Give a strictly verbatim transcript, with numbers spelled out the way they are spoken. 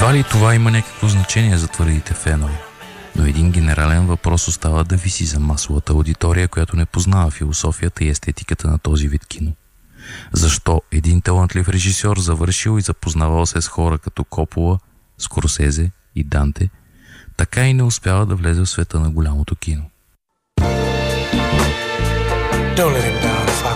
Едва ли това има някакво значение за твърдите фенове, но един генерален въпрос остава да виси за масовата аудитория, която не познава философията и естетиката на този вид кино. Защо един талантлив режисьор, завършил и запознавал се с хора като Копола, Скорсезе и Данте, така и не успява да влезе в света на голямото кино? Don't let him down,